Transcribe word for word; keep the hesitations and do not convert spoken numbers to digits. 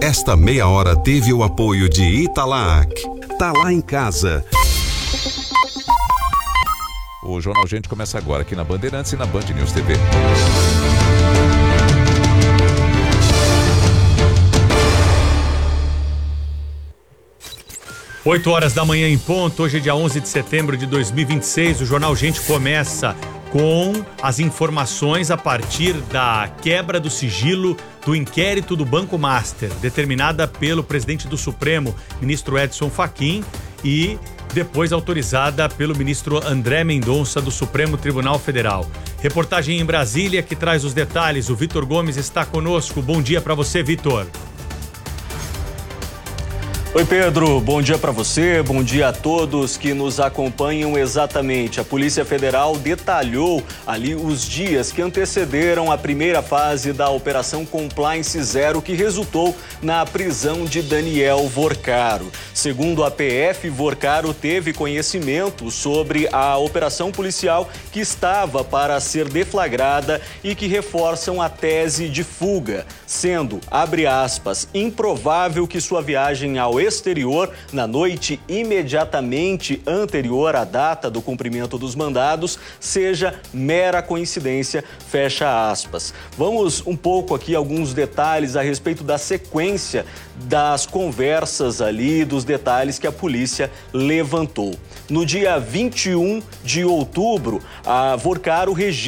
Esta meia hora teve o apoio de Italac. Tá lá em casa. O Jornal Gente começa agora aqui na Bandeirantes e na Band News T V. oito horas da manhã em ponto, hoje é dia onze de setembro de dois mil e vinte e seis. O Jornal Gente começa com as informações a partir da quebra do sigilo do inquérito do Banco Master, determinada pelo presidente do Supremo, ministro Edson Fachin, e depois autorizada pelo ministro André Mendonça do Supremo Tribunal Federal. Reportagem em Brasília que traz os detalhes. O Vitor Gomes está conosco. Bom dia para você, Vitor. Oi, Pedro, bom dia para você, bom dia a todos que nos acompanham. Exatamente, a Polícia Federal detalhou ali os dias que antecederam a primeira fase da Operação Compliance Zero, que resultou na prisão de Daniel Vorcaro. Segundo a P F, Vorcaro teve conhecimento sobre a operação policial que estava para ser deflagrada e que reforçam a tese de fuga, sendo, abre aspas, improvável que sua viagem ao exterior na noite imediatamente anterior à data do cumprimento dos mandados seja mera coincidência, fecha aspas. Vamos um pouco aqui, alguns detalhes a respeito da sequência das conversas ali, dos detalhes que a polícia levantou. No dia vinte e um de outubro, a Vorcaro registra